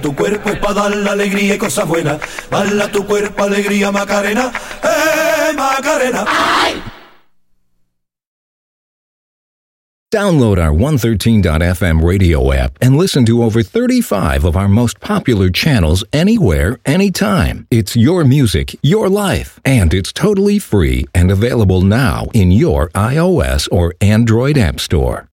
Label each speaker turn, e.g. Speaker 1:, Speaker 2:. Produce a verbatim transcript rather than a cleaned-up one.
Speaker 1: Tu cuerpo es para dar la alegría y cosas buenas. Bala tu cuerpo, alegría, Macarena. ¡Eh, Macarena! ¡Ay!
Speaker 2: Download our one thirteen dot f m radio app and listen to over thirty-five of our most popular channels anywhere, anytime. It's your music, your life, and it's totally free and available now in your iOS or Android app store.